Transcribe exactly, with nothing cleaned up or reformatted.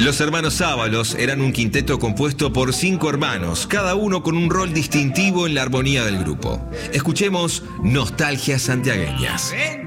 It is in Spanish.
Los hermanos Ábalos eran un quinteto compuesto por cinco hermanos, cada uno con un rol distintivo en la armonía del grupo. Escuchemos Nostalgias Santiagueñas.